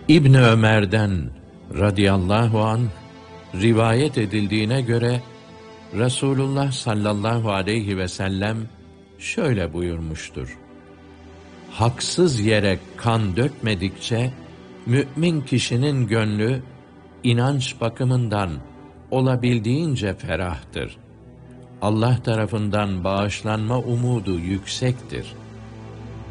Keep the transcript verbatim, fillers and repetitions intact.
İbn Ömer'den radıyallahu anh rivayet edildiğine göre Resulullah sallallahu aleyhi ve sellem şöyle buyurmuştur: haksız yere kan dökmedikçe mümin kişinin gönlü inanç bakımından olabildiğince ferahtır. Allah tarafından bağışlanma umudu yüksektir.